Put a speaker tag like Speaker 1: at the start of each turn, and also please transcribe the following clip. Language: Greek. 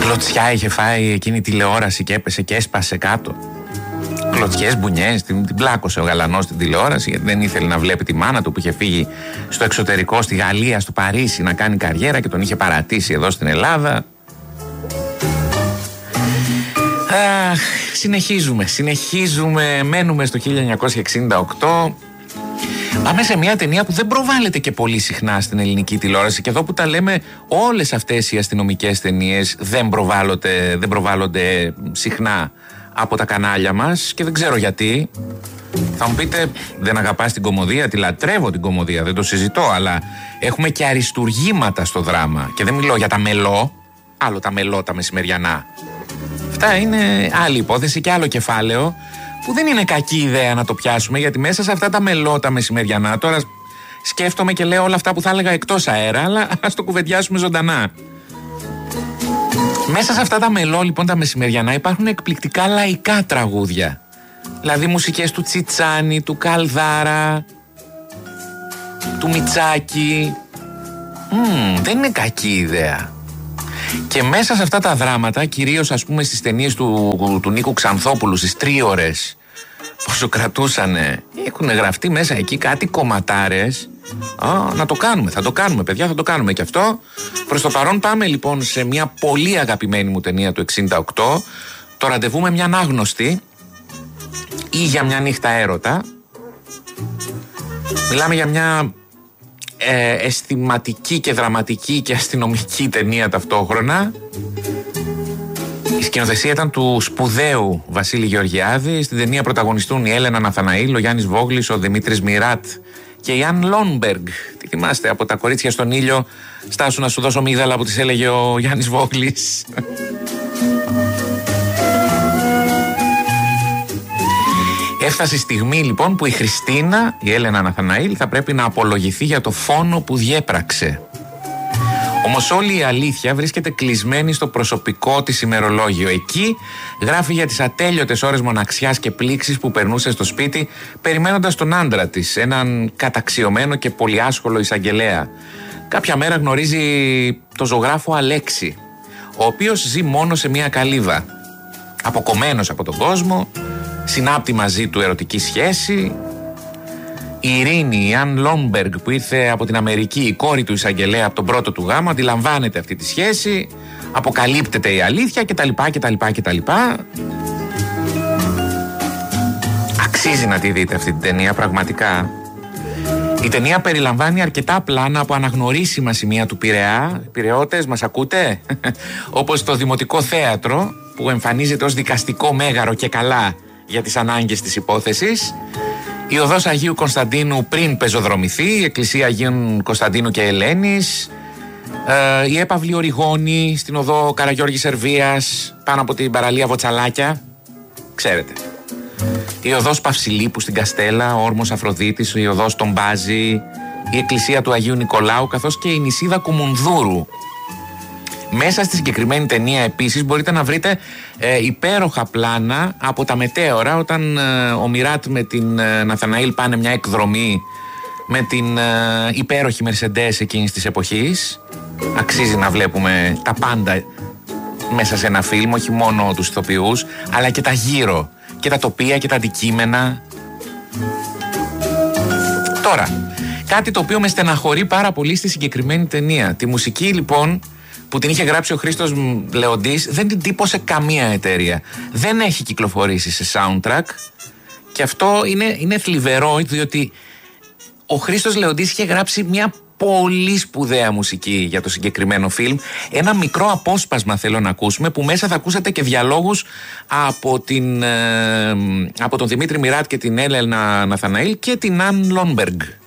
Speaker 1: Κλωτσιά είχε φάει εκείνη η τηλεόραση και έπεσε και έσπασε κάτω. Κλωτσιές, μπουνιές, την πλάκωσε ο γαλανός στην τηλεόραση, γιατί δεν ήθελε να βλέπει τη μάνα του που είχε φύγει στο εξωτερικό, στη Γαλλία, στο Παρίσι να κάνει καριέρα και τον είχε παρατήσει εδώ στην Ελλάδα. Συνεχίζουμε, μένουμε στο 1968. Πάμε σε μια ταινία που δεν προβάλλεται και πολύ συχνά στην ελληνική τηλεόραση, και εδώ που τα λέμε, όλες αυτές οι αστυνομικές ταινίες δεν προβάλλονται συχνά από τα κανάλια μας και δεν ξέρω γιατί. Θα μου πείτε, δεν αγαπάς την κωμωδία? Τη λατρεύω την κωμωδία, δεν το συζητώ, αλλά έχουμε και αριστουργήματα στο δράμα, και δεν μιλώ για τα μελό, άλλο τα μελό τα μεσημεριανά. Αυτά είναι άλλη υπόθεση και άλλο κεφάλαιο, που δεν είναι κακή ιδέα να το πιάσουμε, γιατί μέσα σε αυτά τα μελό τα μεσημεριανά, τώρα σκέφτομαι και λέω όλα αυτά που θα έλεγα εκτός αέρα, αλλά ας το κουβεντιάσουμε ζωντανά. Μέσα σε αυτά τα μελό λοιπόν τα μεσημεριανά υπάρχουν εκπληκτικά λαϊκά τραγούδια. Δηλαδή μουσικές του Τσιτσάνη, του Καλδάρα, του Μιτσάκη. Δεν είναι κακή ιδέα. Και μέσα σε αυτά τα δράματα, κυρίως ας πούμε στις ταινίες του Νίκου Ξανθόπουλου, στις τρίωρες, πόσο κρατούσανε, έχουν γραφτεί μέσα εκεί κάτι κομματάρες. Να το κάνουμε, θα το κάνουμε παιδιά, θα το κάνουμε και αυτό. Προς το παρόν πάμε λοιπόν σε μια πολύ αγαπημένη μου ταινία του 68, το Ραντεβού με μια άγνωστη, ή Για μια νύχτα έρωτα. Μιλάμε για μια αισθηματική και δραματική και αστυνομική ταινία ταυτόχρονα. Η σκηνοθεσία ήταν του σπουδαίου Βασίλη Γεωργιάδη. Στην ταινία πρωταγωνιστούν η Έλενα Ναθαναήλ, ο Γιάννης Βόγλης, ο Δημήτρης Μιράτ και η Αν Λόνμπεργκ. Τι θυμάστε από τα Κορίτσια στον ήλιο? Στάσου να σου δώσω μίγδαλα που τις έλεγε ο Γιάννης Βόγλης. Έφτασε η στιγμή λοιπόν που η Χριστίνα, η Έλενα Ναθαναήλ, θα πρέπει να απολογηθεί για το φόνο που διέπραξε. Όμως όλη η αλήθεια βρίσκεται κλεισμένη στο προσωπικό της ημερολόγιο. Εκεί γράφει για τις ατέλειωτες ώρες μοναξιάς και πλήξης που περνούσε στο σπίτι περιμένοντας τον άντρα της, έναν καταξιωμένο και πολυάσχολο εισαγγελέα. Κάποια μέρα γνωρίζει το ζωγράφο Αλέξη, ο οποίος ζει μόνο σε μια καλύβα. Αποκομμένος από τον κόσμο, συνάπτει μαζί του ερωτική σχέση. Η Ειρήνη, η Αν Λόνμπεργκ που ήρθε από την Αμερική, η κόρη του εισαγγελέα από τον πρώτο του γάμο, αντιλαμβάνεται αυτή τη σχέση, αποκαλύπτεται η αλήθεια κτλ. Αξίζει να τη δείτε αυτή την ταινία πραγματικά. Η ταινία περιλαμβάνει αρκετά πλάνα από αναγνωρίσιμα σημεία του Πειραιά. Πειραιώτες, μας ακούτε? Όπως το Δημοτικό Θέατρο που εμφανίζεται ως δικαστικό μέγαρο και καλά για τις ανάγκες της υπόθεσης. Η οδός Αγίου Κωνσταντίνου πριν πεζοδρομηθεί, η εκκλησία Αγίων Κωνσταντίνου και Ελένης, η έπαυλη Οριγόνη στην οδό Καραγιώργη Σερβίας πάνω από την παραλία Βοτσαλάκια, ξέρετε. Η οδός Παυσιλίππου στην Καστέλα, ο όρμος Αφροδίτης, η οδός Τον Μπάζη, η εκκλησία του Αγίου Νικολάου, καθώς και η νησίδα Κουμουνδούρου. Μέσα στη συγκεκριμένη ταινία επίσης μπορείτε να βρείτε υπέροχα πλάνα από τα μετέωρα, όταν ο Μιράτ με την Ναθαναήλ πάνε μια εκδρομή με την υπέροχη Mercedes εκείνης της εποχής. Αξίζει να βλέπουμε τα πάντα μέσα σε ένα φιλμ, όχι μόνο τους ηθοποιούς, αλλά και τα γύρω, και τα τοπία και τα αντικείμενα. Τώρα, κάτι το οποίο με στεναχωρεί πάρα πολύ στη συγκεκριμένη ταινία. Τη μουσική λοιπόν που την είχε γράψει ο Χρήστος Λεοντής δεν την τύπωσε καμία εταιρεία. Δεν έχει κυκλοφορήσει σε soundtrack και αυτό είναι θλιβερό, διότι ο Χρήστος Λεοντής είχε γράψει μια πολύ σπουδαία μουσική για το συγκεκριμένο φιλμ. Ένα μικρό απόσπασμα θέλω να ακούσουμε, που μέσα θα ακούσατε και διαλόγους από τον Δημήτρη Μιράτ και την Έλενα Ναθαναήλ και την Αν Λόνμπεργκ.